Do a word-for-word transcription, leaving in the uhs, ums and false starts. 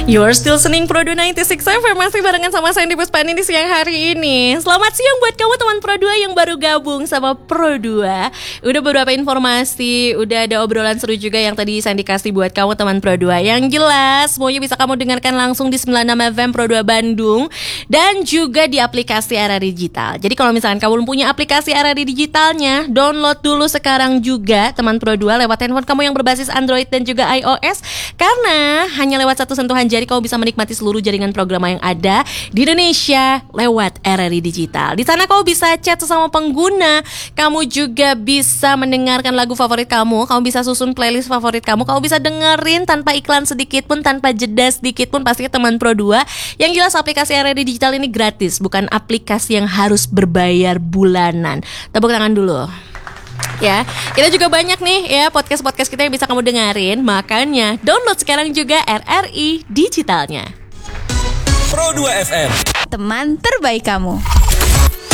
You're still listening Pro dua sembilan puluh enam F M, masih barengan sama saya di Puspani di siang hari ini. Selamat siang buat kamu teman Pro dua yang baru gabung sama Pro dua. Udah beberapa informasi, udah ada obrolan seru juga yang tadi saya dikasih buat kamu teman Pro dua. Yang jelas semuanya bisa kamu dengarkan langsung di sembilan puluh enam F M Pro dua Bandung dan juga di aplikasi Era Digital. Jadi kalau misalkan kamu belum punya aplikasi Era Digitalnya, download dulu sekarang juga teman Pro dua lewat handphone kamu yang berbasis Android dan juga iOS. Karena hanya lewat satu sentuhan jari kamu bisa menikmati seluruh jaringan program yang ada di Indonesia lewat R R I Digital. Di sana kamu bisa chat sesama pengguna, kamu juga bisa mendengarkan lagu favorit kamu, kamu bisa susun playlist favorit kamu, kamu bisa dengerin tanpa iklan sedikit pun, tanpa jeda sedikit pun, pastinya teman Pro dua. Yang jelas aplikasi R R I Digital ini gratis, bukan aplikasi yang harus berbayar bulanan. Tepuk tangan dulu. Ya, kita juga banyak nih ya podcast-podcast kita yang bisa kamu dengerin. Makanya download sekarang juga R R I Digitalnya. Pro dua F M, teman terbaik kamu.